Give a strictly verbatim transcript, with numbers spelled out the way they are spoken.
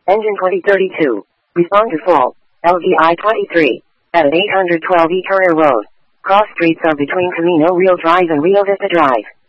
Engine twenty thirty-two. Respond to fault. L V I twenty-three. At eight twelve E Turner Road. Cross streets are between Camino Real Drive and Rio Vista Drive.